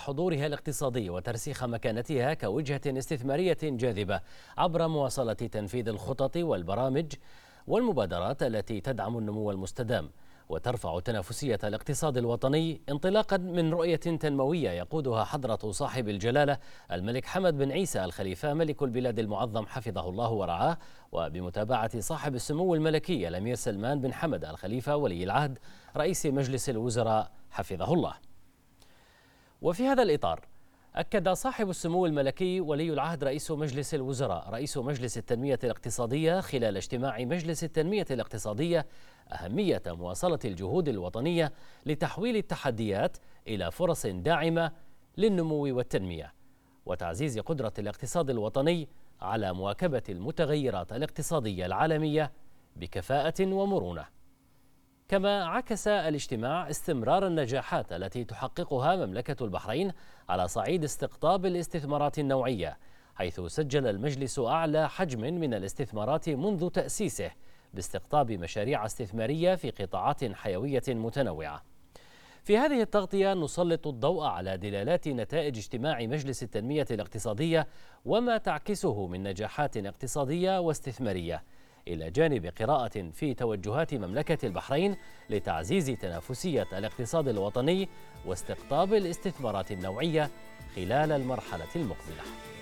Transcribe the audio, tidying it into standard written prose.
حضورها الاقتصادي وترسيخ مكانتها كوجهة استثمارية جاذبة عبر مواصلة تنفيذ الخطط والبرامج والمبادرات التي تدعم النمو المستدام وترفع تنافسية الاقتصاد الوطني انطلاقا من رؤية تنموية يقودها حضرة صاحب الجلالة الملك حمد بن عيسى الخليفة ملك البلاد المعظم حفظه الله ورعاه، وبمتابعة صاحب السمو الملكي الأمير سلمان بن حمد الخليفة ولي العهد رئيس مجلس الوزراء حفظه الله. وفي هذا الإطار أكد صاحب السمو الملكي ولي العهد رئيس مجلس الوزراء رئيس مجلس التنمية الاقتصادية خلال اجتماع مجلس التنمية الاقتصادية أهمية مواصلة الجهود الوطنية لتحويل التحديات إلى فرص داعمة للنمو والتنمية وتعزيز قدرة الاقتصاد الوطني على مواكبة المتغيرات الاقتصادية العالمية بكفاءة ومرونة. كما عكس الاجتماع استمرار النجاحات التي تحققها مملكة البحرين على صعيد استقطاب الاستثمارات النوعية، حيث سجل المجلس أعلى حجم من الاستثمارات منذ تأسيسه باستقطاب مشاريع استثمارية في قطاعات حيوية متنوعة. في هذه التغطية نسلط الضوء على دلالات نتائج اجتماع مجلس التنمية الاقتصادية وما تعكسه من نجاحات اقتصادية واستثمارية، إلى جانب قراءة في توجهات مملكة البحرين لتعزيز تنافسية الاقتصاد الوطني واستقطاب الاستثمارات النوعية خلال المرحلة المقبلة.